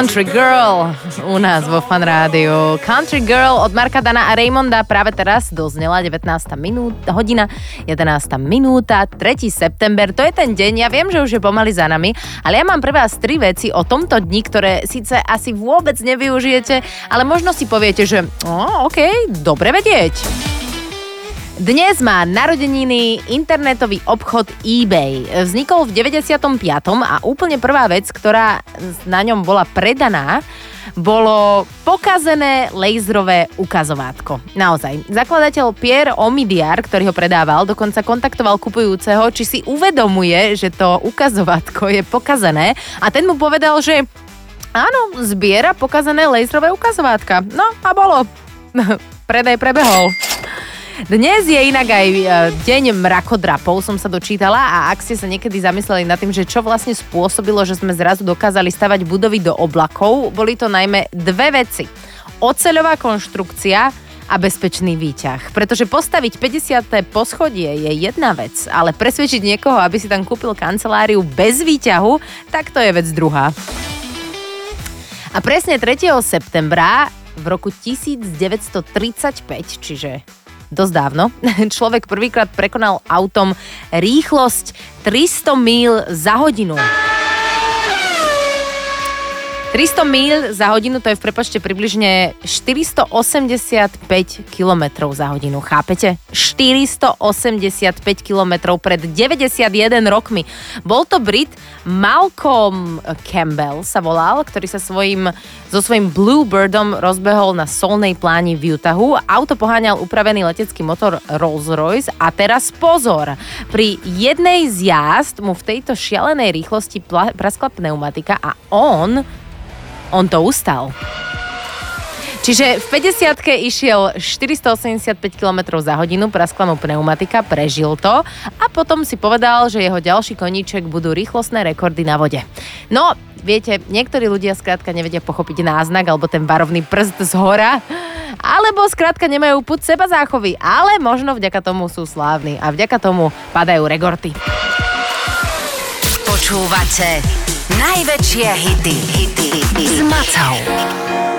Country Girl u nás vo Fan Rádiu. Country Girl od Marka Dana a Raymonda práve teraz doznela 19. hodina, 11. minúta, 3. september. To je ten deň, ja viem, že už je pomaly za nami, ale ja mám pre vás 3 veci o tomto dni, ktoré síce asi vôbec nevyužijete, ale možno si poviete, že OK, dobre vedieť. Dnes má narodeniny internetový obchod eBay. Vznikol v 95. a úplne prvá vec, ktorá na ňom bola predaná, bolo pokazené laserové ukazovátko. Naozaj. Zakladateľ Pierre Omidyar, ktorý ho predával, dokonca kontaktoval kupujúceho, či si uvedomuje, že to ukazovátko je pokazené, a ten mu povedal, že áno, zbiera pokazené laserové ukazovátka. No a bolo. Predaj prebehol. Dnes je inak aj deň mrakodrapov, som sa dočítala, a ak ste sa niekedy zamysleli nad tým, že čo vlastne spôsobilo, že sme zrazu dokázali stavať budovy do oblakov, boli to najmä 2 veci. Oceľová konštrukcia a bezpečný výťah. Pretože postaviť 50. poschodie je jedna vec, ale presvedčiť niekoho, aby si tam kúpil kanceláriu bez výťahu, tak to je vec druhá. A presne 3. septembra v roku 1935, čiže dosť dávno, človek prvýkrát prekonal autom rýchlosť 300 míľ za hodinu. 300 míľ za hodinu, to je v prepočte približne 485 km za hodinu, chápete? 485 km pred 91 rokmi. Bol to Brit Malcolm Campbell sa volal, ktorý sa so svojím Bluebirdom rozbehol na solnej pláni v Utahu. Auto poháňal upravený letecký motor Rolls-Royce a teraz pozor, pri jednej z jazd mu v tejto šialenej rýchlosti praskla pneumatika a on to ustal. Čiže v 50-ke išiel 485 km za hodinu, praskla mu pneumatika, prežil to a potom si povedal, že jeho ďalší koníček budú rýchlostné rekordy na vode. No, viete, niektorí ľudia skrátka nevedia pochopiť náznak alebo ten varovný prst z hora, alebo skrátka nemajú pud seba záchovy, ale možno vďaka tomu sú slávni a vďaka tomu padajú rekordy. Počúvate najväčšie hity s Macou.